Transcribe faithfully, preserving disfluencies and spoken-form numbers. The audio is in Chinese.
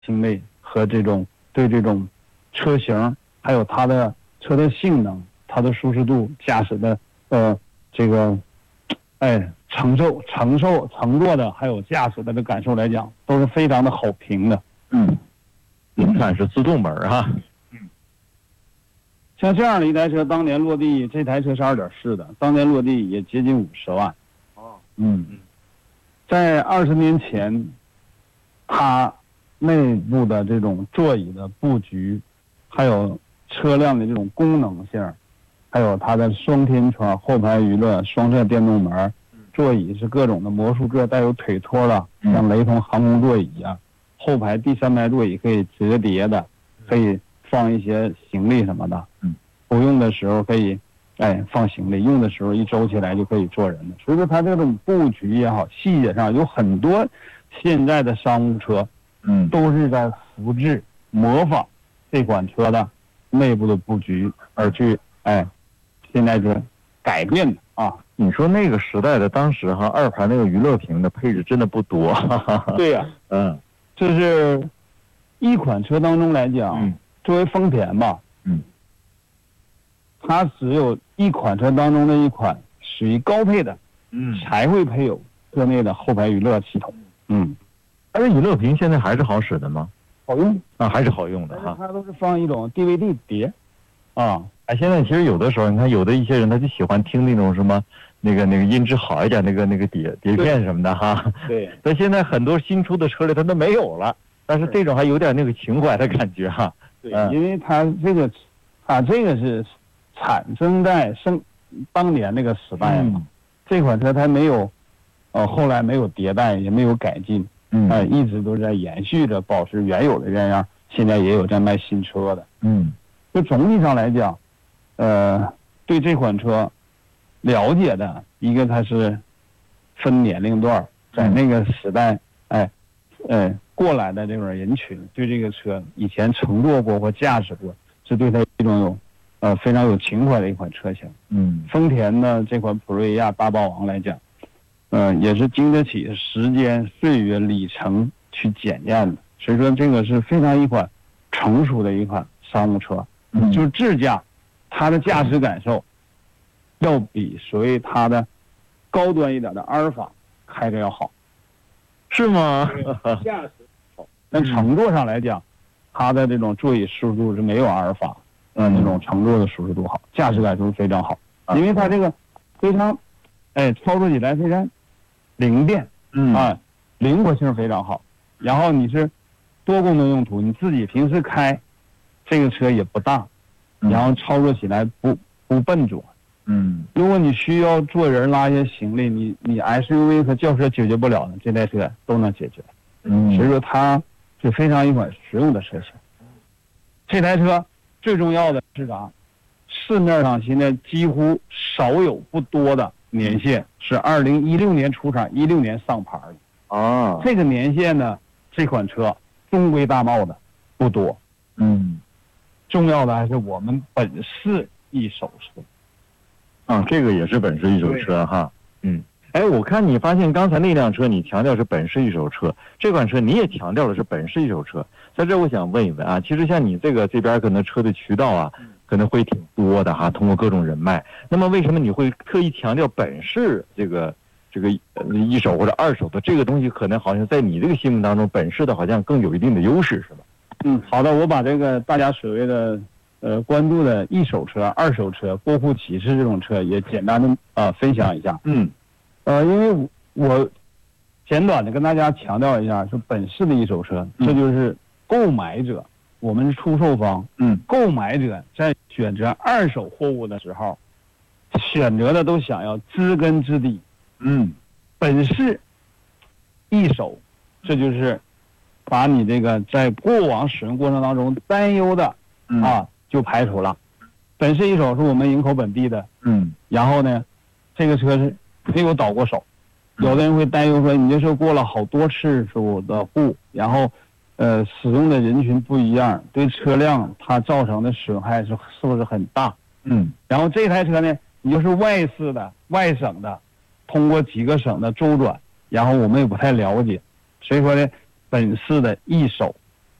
性类和这种对这种车型，还有它的车的性能、它的舒适度、驾驶的呃这个哎承受承受乘坐的，还有驾驶的这感受来讲，都是非常的好评的。 嗯，您看是自动门哈。 嗯，像这样的一台车，当年落地，这台车是二点四的，当年落地也接近五十万。 哦， 嗯，在二十年前，它内部的这种座椅的布局，还有车辆的这种功能性，还有它的双天窗、后排娱乐、双摄电动门，座椅是各种的魔术座，带有腿托了，像雷同航空座椅啊。后排第三排座椅可以折叠的，可以放一些行李什么的。 嗯， 不用的时候可以，哎，放行李；用的时候一周起来就可以坐人的。所以说它这种布局也好，细节上有很多现在的商务车， 嗯， 都是在复制模仿这款车的内部的布局而去，哎，现在是改变的啊。 你说那个时代的当时哈，二排那个娱乐屏的配置真的不多。 对呀、啊， 嗯。 这是一款车当中来讲， 嗯、 作为丰田吧， 嗯， 它只有一款车当中的一款属于高配的， 嗯， 才会配有车内的后排娱乐系统。嗯， 但是娱乐屏现在还是好使的吗？ 好用啊，还是好用的哈。 它都是放一种 D V D 碟，啊， 哎，现在其实有的时候，你看有的一些人他就喜欢听那种什么那个那个音质好一点那个那个碟碟片什么的哈。 对。 但现在很多新出的车里它都没有了，但是这种还有点那个情怀的感觉哈。 对，嗯、因为它这个，它这个是产生在生当年那个时代嘛，嗯、这款车它没有，呃，后来没有迭代，也没有改进， 嗯， 呃，一直都在延续着保持原有的这样。现在也有在卖新车的， 嗯， 就总体上来讲，呃，对这款车了解的一个，它是分年龄段，在那个时代，哎，哎过来的这种人群，对这个车以前乘坐过或驾驶过，是对它一种有，呃，非常有情怀的一款车型。 嗯， 丰田的这款普锐亚大霸王来讲，呃，也是经得起时间、岁月、里程去检验的。所以说，这个是非常一款成熟的一款商务车， 嗯、 就是智驾，它的驾驶感受要比所谓它的高端一点的阿尔法开着要好， 是吗？ 驾驶好，但乘坐上来讲，它的这种座椅舒适度是没有阿尔法，呃，那种乘坐的舒适度好，驾驶感受非常好，因为它这个非常，哎，操作起来非常灵便， 嗯啊，灵活性非常好，然后你是多功能用途，你自己平时开这个车也不大，然后操作起来不不笨拙。 嗯， 如果你需要坐人拉一些行李，你你 S U V 和轿车解决不了的，这台车都能解决。 嗯， 所以说它是非常一款实用的车型。这台车最重要的是啥？市面上现在几乎少有不多的年限是二零一六年出厂，一六年上牌的。 啊， 这个年限呢，这款车中规大茂的不多。 嗯， 重要的还是我们本市一手车。 啊，这个也是本市一手车哈。嗯，哎，我看你发现刚才那辆车你强调是本市一手车，这款车你也强调的是本市一手车。在这我想问一问啊，其实像你这个这边可能车的渠道啊，可能会挺多的哈，通过各种人脉。那么为什么你会特意强调本市这个这个一手或者二手的这个东西？可能好像在你这个心目当中，本市的好像更有一定的优势，是吧？ 嗯，好的，我把这个大家所谓的呃关注的一手车、二手车、过户启事这种车也简单的啊、呃、分享一下。 嗯， 呃，因为我简短的跟大家强调一下，说本市的一手车， 嗯、 这就是购买者，我们是出售方， 嗯， 购买者在选择二手货物的时候，选择的都想要知根知底。 嗯， 本市一手，这就是把你这个在过往使用过程当中担忧的啊就排除了。本市一手是我们营口本地的， 嗯， 然后呢，这个车是没有倒过手。有的人会担忧说，你这车过了好多次数的户，然后呃使用的人群不一样，对车辆它造成的损害是是不是很大？ 嗯， 然后这台车呢，你就是外市的、外省的，通过几个省的周转，然后我们也不太了解，所以说呢，本市的一手